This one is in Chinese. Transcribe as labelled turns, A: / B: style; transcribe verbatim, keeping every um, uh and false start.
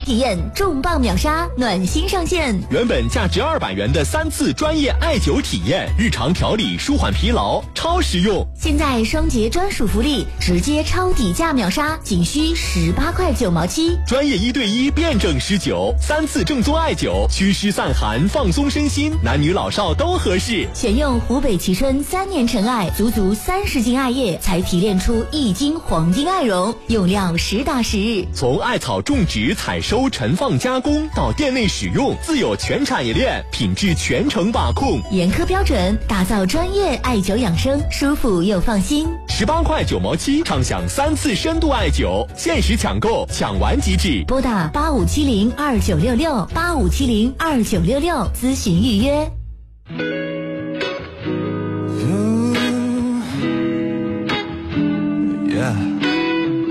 A: 体验重磅秒杀，暖心上线。
B: 原本价值二百元的三次专业艾灸体验，日常调理舒缓疲劳，超实用。
A: 现在双节专属福利，直接超底价秒杀，仅需十八块九毛七。
B: 专业一对一辩证施灸，三次正宗艾灸，祛湿散寒，放松身心，男女老少都合适。
A: 选用湖北蕲春三年陈艾，足足三十斤艾叶才提炼出一斤黄金艾绒，用料实打实。
B: 从艾草种植、采收、陈放、加工到店内使用，自有全产业链，品质全程把控，
A: 严苛标准，打造专业艾灸养生，舒服又放心。
B: 十八块九毛七，畅享三次深度艾灸，限时抢购，抢完即止。
A: 拨打八五七零二九六六八五七零二九六六咨询预约。